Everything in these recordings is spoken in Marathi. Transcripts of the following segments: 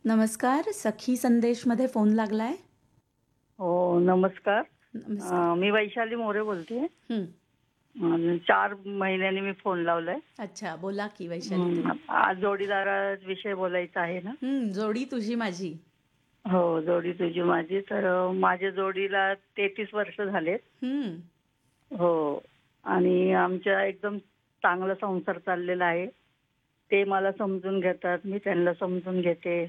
नमस्कार, सखी संदेशमध्ये फोन लागलाय. हो, नमस्कार. नमस्कार. मी वैशाली मोरे बोलतेय. हं. 4 महिन्यांनी मी फोन लावलाय. अच्छा, बोला की वैशाली ताई. आज जोडीदाराविषयी बोलायचं आहे ना? जोडी तुझी माझी. हो, जोडी तुझी माझी. तर माझ्या जोडीला 33 वर्ष झालेत. हं. हो. आणि आमच्या एकदम चांगला संसार चाललेला आहे. ते मला समजून घेतात, मी त्यांना समजून घेते.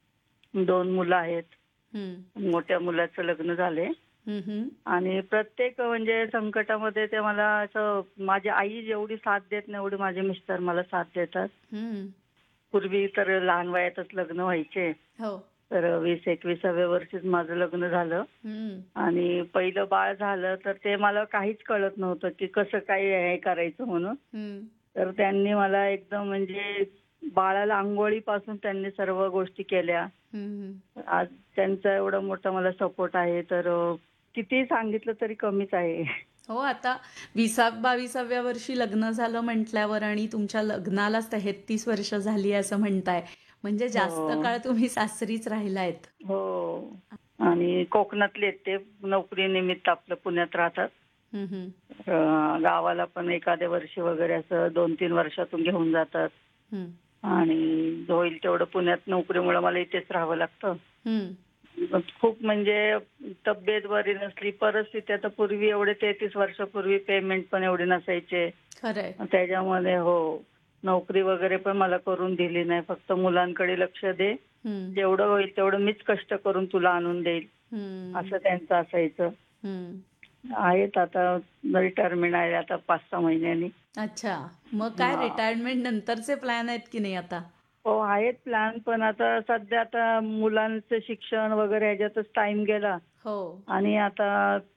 2 मुलं आहेत. हं. मोठ्या मुलाचं लग्न झालंय. हं, हं. आणि प्रत्येक म्हणजे संकटामध्ये ते मला असं माझी आई जेवढी साथ देत नाही, एवढी माझे मिस्टर मला साथ देतात. हं. पूर्वी तर लहान वयातच लग्न व्हायचे. हो. तर 20-21व्या वर्षीच माझं लग्न झालं. हं. आणि पहिलं बाळ झालं तर ते मला काहीच कळत नव्हतं की कसं काय हे करायचं म्हणून. हं. तर त्यांनी मला एकदम म्हणजे बाळाला अंघोळीपासून त्यांनी सर्व गोष्टी केल्या. हं, आज त्यांचा एवढा मोठा मला सपोर्ट आहे. तर कितीही सांगितलं तरी कमीच आहे. हो, आता 20-22व्या वर्षी लग्न झालं म्हटल्यावर आणि तुमच्या लग्नालाच 33 वर्ष झाली असं म्हणताय. म्हणजे जास्त हो. काळ तुम्ही सासरीच राहिलायत. हो. आणि कोकणातले आहेत ते. नोकरीनिमित्त आपलं पुण्यात राहतात. हं, हं. गावाला पण एखाद्या वर्षी वगैरे असं 2-3 वर्षातून घेऊन जातात. हं. आणि होईल तेवढं पुण्यात नोकरीमुळे मला इथेच राहावं लागतं. हं. खूप म्हणजे तब्येत बरी नसली, परिस्थिती आता पूर्वी एवढे 33 वर्षापूर्वी पेमेंट पण एवढे नसायचे. खरंय. त्याच्यामध्ये हो, नोकरी वगैरे पण मला करून दिली नाही. फक्त मुलांकडे लक्ष दे. हं. जेवढं होईल तेवढं मीच कष्ट करून तुला आणून देईल, हं. असं त्यांचं असायचं. हं. आहेत आता रिटायरमेंट आहे आता 5-6 महिन्यांनी. अच्छा. मग काय हां. रिटायरमेंट नंतरचे प्लॅन आहेत की नाही आता? हो, आहेत प्लॅन पण आता सध्या आता मुलांचं शिक्षण वगैरे ह्याच्यातच टाईम गेला. हो. आणि आता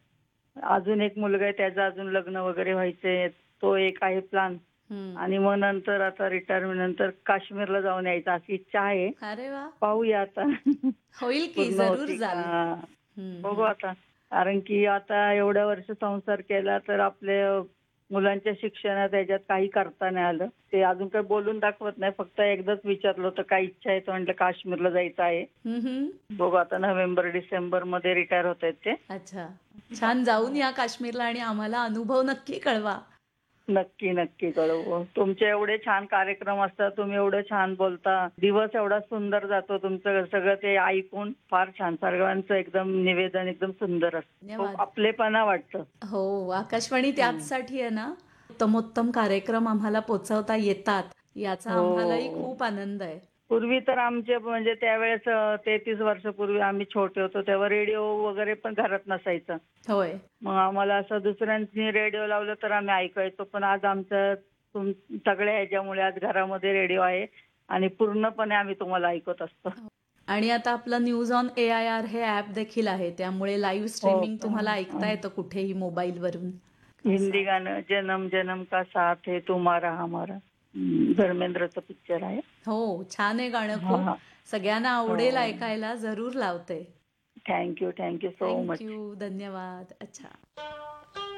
अजून एक मुलगा आहे त्याचं अजून लग्न वगैरे व्हायचंय. तो एक आहे प्लॅन. हं. आणि मग नंतर आता रिटायरमेंट नंतर काश्मीरला जाऊन यायचं अशी इच्छा आहे. अरे वाह! पाहूया आता होईल की पूर्ण जरूर होती जाल. का? हं, बघू हं. आता. कारण की आता एवढ्या वर्ष संसार केला तर आपल्या मुलांच्या शिक्षणात ह्याच्यात काही करता नाही आलं. ते अजून काही बोलून दाखवत नाही. फक्त एकदाच विचारलं होतं काय इच्छा आहे? तर म्हटलं काश्मीरला जायचं आहे. हं, हं. बघू आता नोव्हेंबर-डिसेंबरमध्ये रिटायर होतायत ते. अच्छा. छान जाऊन या काश्मीरला आणि आम्हाला अनुभव नक्की कळवा. नक्की, नक्की कळवू. तुमचे एवढे छान कार्यक्रम असतात. तुम्ही एवढं छान बोलता. दिवस एवढा सुंदर जातो तुमचं सगळं ते ऐकून फार छान. सर्वांचं एकदम निवेदन एकदम सुंदर असतं. खूप धन्यवाद. आपलेपणा वाटतं. हो, आकाशवाणी हं. त्याचसाठी आहे ना, उत्तमोत्तम कार्यक्रम आम्हाला पोहोचवता येतात, याचा आम्हालाही हो. खूप आनंद आहे. पूर्वी तर आमचे म्हणजे त्यावेळेस 33 वर्षापूर्वी आम्ही छोटे होतो तेव्हा रेडिओ वगैरे पण घरात नसायचा. होय. मग आम्हाला असं दुसऱ्यांनी रेडिओ लावलं तर आम्ही ऐकायचो. पण आज आमच्या सगळ्या ह्याच्यामुळे आज घरामध्ये रेडिओ आहे आणि पूर्णपणे आम्ही तुम्हाला ऐकत असतो. हो. आणि आता आपलं न्यूज ऑन AIR हे ॲप देखील आहे. त्यामुळे लाईव्ह हो स्ट्रीमिंग का? तुम्हाला ऐकता येतं कुठेही मोबाईलवरून. हिंदी असं. गाणं जन्म जन्म का साथ है तुम्हारा हमारा. धर्मेंद्रचं पिक्चर आहे. हो, छान आहे गाणं हां, खूप. हां. सगळ्यांना आवडेल हो. ऐकायला. जरूर लावते. Thank you so thank much. You. धन्यवाद. अच्छा.